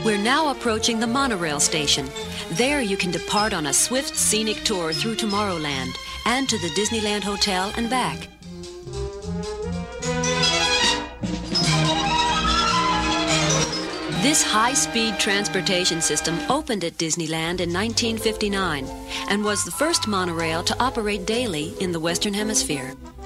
We're now approaching the monorail station. There you can depart on a swift scenic tour through Tomorrowland and to the Disneyland Hotel and back. This high-speed transportation system opened at Disneyland in 1959 and was the first monorail to operate daily in the Western Hemisphere.